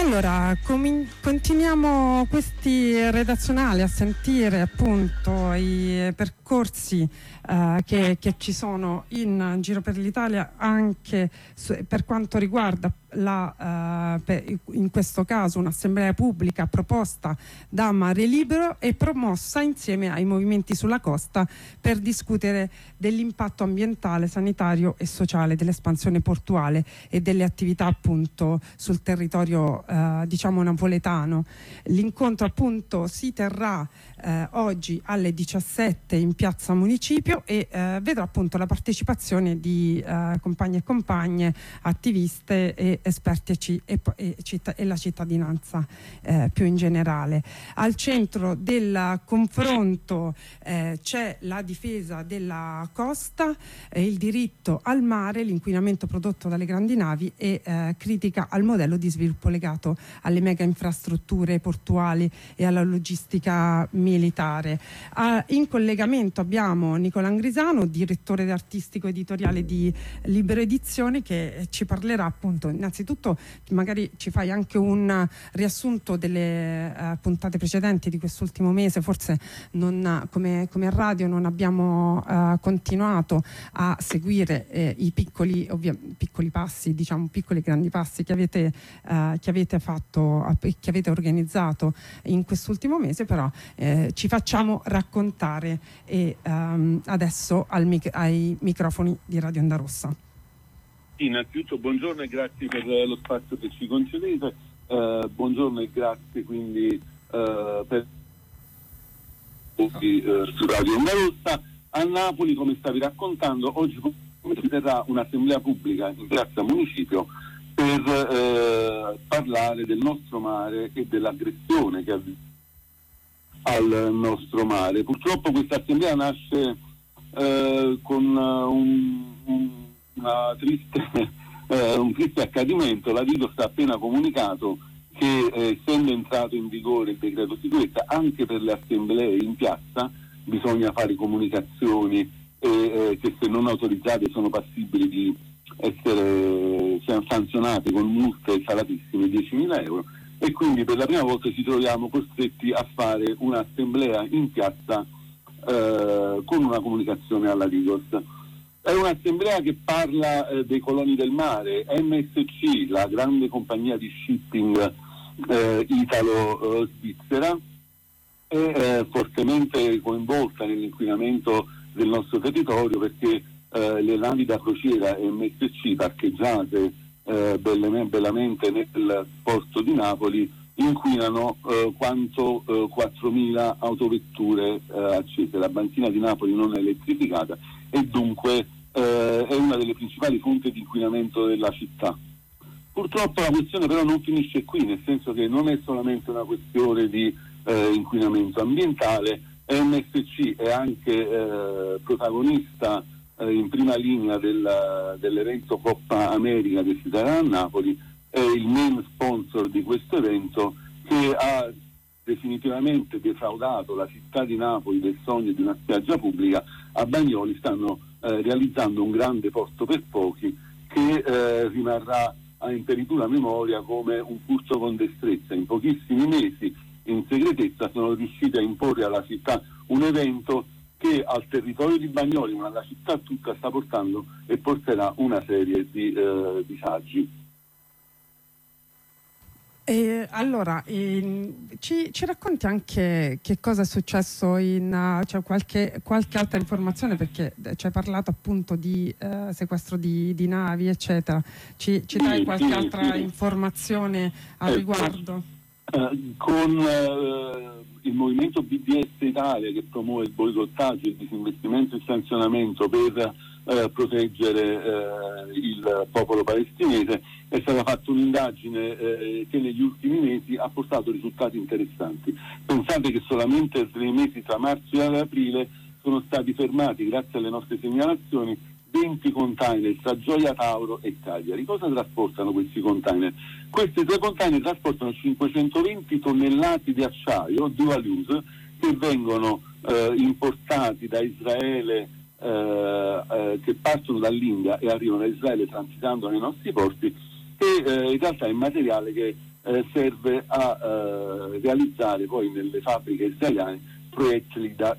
Allora, continuiamo questi redazionali a sentire appunto i percorsi che ci sono in giro per l'Italia, anche per quanto riguarda in questo caso un'assemblea pubblica proposta da Mare Libero e promossa insieme ai movimenti sulla costa per discutere dell'impatto ambientale, sanitario e sociale dell'espansione portuale e delle attività appunto sul territorio diciamo napoletano. L'incontro appunto si terrà oggi alle 17 in Piazza Municipio e vedrà appunto la partecipazione di compagni e compagne, attiviste e esperti e la cittadinanza più in generale. Al centro del confronto c'è la difesa della costa, il diritto al mare, l'inquinamento prodotto dalle grandi navi e critica al modello di sviluppo legato alle mega infrastrutture portuali e alla logistica militare. In collegamento abbiamo Nicola Angrisano, direttore artistico editoriale di Libero Edizioni, che ci parlerà appunto, innanzitutto magari ci fai anche un riassunto delle puntate precedenti di quest'ultimo mese. Forse non, come radio non abbiamo continuato a seguire i piccoli passi, diciamo piccoli grandi passi che avete fatto, che avete organizzato in quest'ultimo mese, però ci facciamo raccontare e adesso ai microfoni di Radio Onda Rossa. Innanzitutto buongiorno e grazie per lo spazio che ci concedete, buongiorno e grazie quindi per su Radio Onda Rossa. A Napoli, come stavi raccontando, oggi si terrà un'assemblea pubblica in Piazza Municipio per parlare del nostro mare e dell'aggressione che al nostro mare. Purtroppo questa assemblea nasce con un triste accadimento. La Digos ha appena comunicato che essendo entrato in vigore il decreto sicurezza, anche per le assemblee in piazza bisogna fare comunicazioni che se non autorizzate sono passibili di essere sanzionate con multe salatissime, 10.000 euro, e quindi per la prima volta ci troviamo costretti a fare un'assemblea in piazza con una comunicazione alla Digos. È un'assemblea che parla dei coloni del mare. MSC, la grande compagnia di shipping italo-svizzera, è fortemente coinvolta nell'inquinamento del nostro territorio, perché le navi da crociera MSC parcheggiate bellamente nel porto di Napoli inquinano quanto 4.000 autovetture accese. La banchina di Napoli non è elettrificata e dunque è una delle principali fonti di inquinamento della città. Purtroppo la questione però non finisce qui, nel senso che non è solamente una questione di inquinamento ambientale. MSC è anche protagonista in prima linea dell'evento Coppa America che si terrà a Napoli, è il main sponsor di questo evento, che ha definitivamente defraudato la città di Napoli del sogno di una spiaggia pubblica. A Bagnoli stanno realizzando un grande porto per pochi che rimarrà in peritura memoria come un furto con destrezza. In pochissimi mesi, in segretezza, sono riusciti a imporre alla città un evento che al territorio di Bagnoli, ma alla città tutta, sta portando e porterà una serie di disagi. Allora, ci racconti anche che cosa è successo cioè qualche altra informazione, perché ci hai parlato appunto di sequestro di navi, eccetera. Ci dai qualche altra informazione al riguardo? Con il movimento BDS Italia, che promuove il boicottaggio, il disinvestimento e il sanzionamento per proteggere il popolo palestinese, è stata fatta un'indagine che negli ultimi mesi ha portato risultati interessanti. Pensate che solamente 3 mesi tra marzo e aprile sono stati fermati, grazie alle nostre segnalazioni, 20 container tra Gioia Tauro e Cagliari. Cosa trasportano questi container? Questi 3 container trasportano 520 tonnellate di acciaio dual use che vengono importati da Israele, che partono dall'India e arrivano a Israele transitando nei nostri porti, e in realtà è materiale che serve a realizzare poi nelle fabbriche israeliane proiettili da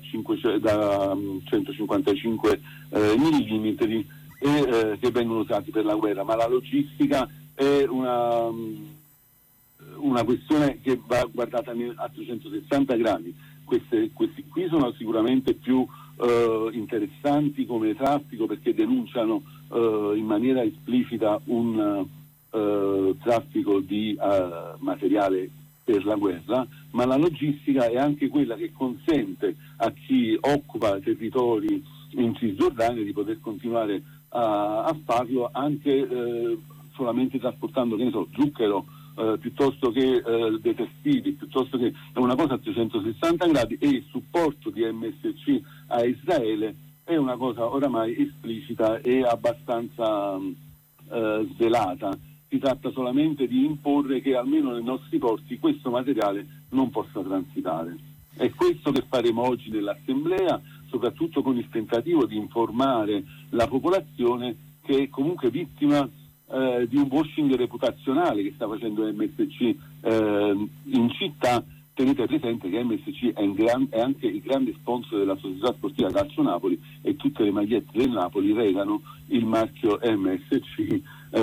155 millimetri che vengono usati per la guerra, ma la logistica è una questione che va guardata a 360 gradi. Questi qui sono sicuramente più interessanti come traffico, perché denunciano in maniera esplicita un traffico di materiale per la guerra, ma la logistica è anche quella che consente a chi occupa territori in Cisgiordania di poter continuare a farlo anche solamente trasportando, che ne so, zucchero, piuttosto che dei textili, piuttosto che è una cosa a 360 gradi, e il supporto di MSC a Israele è una cosa oramai esplicita e abbastanza svelata. Si tratta solamente di imporre che almeno nei nostri porti questo materiale non possa transitare. È questo che faremo oggi nell'Assemblea, soprattutto con il tentativo di informare la popolazione che è comunque vittima di un washing reputazionale che sta facendo MSC in città. Tenete presente che MSC è anche il grande sponsor della società sportiva Calcio Napoli, e tutte le magliette del Napoli recano il marchio MSC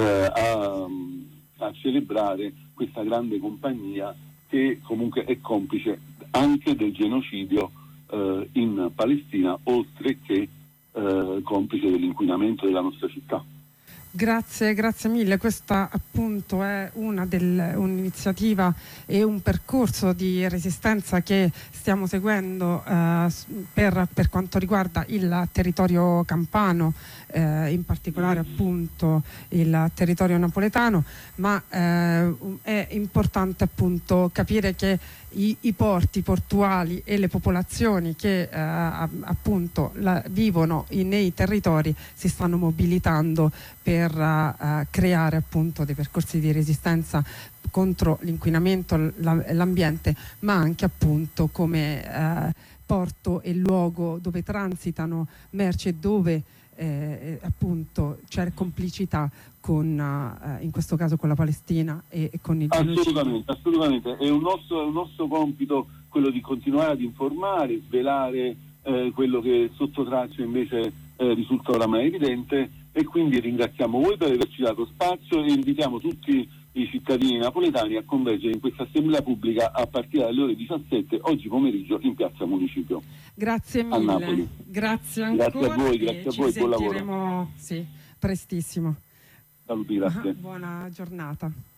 a celebrare questa grande compagnia che comunque è complice anche del genocidio in Palestina, oltre che complice dell'inquinamento della nostra città. Grazie mille. Questa appunto è un'iniziativa e un percorso di resistenza che stiamo seguendo per quanto riguarda il territorio campano, in particolare appunto il territorio napoletano, ma è importante appunto capire che i porti portuali e le popolazioni che appunto vivono nei territori si stanno mobilitando per creare appunto dei percorsi di resistenza contro l'inquinamento, l'ambiente, ma anche appunto come porto e luogo dove transitano merci e dove appunto c'è complicità con in questo caso con la Palestina e con il genocidio. Assolutamente, è un nostro compito quello di continuare ad informare, svelare quello che sotto traccia invece risulta oramai evidente, e quindi ringraziamo voi per averci dato spazio e invitiamo tutti i cittadini napoletani a convergere in questa assemblea pubblica a partire dalle ore 17 oggi pomeriggio in Piazza Municipio. Grazie mille. A Napoli. Grazie ancora. Grazie a voi, buon lavoro. Sì, prestissimo. Saluti, grazie. Buona giornata.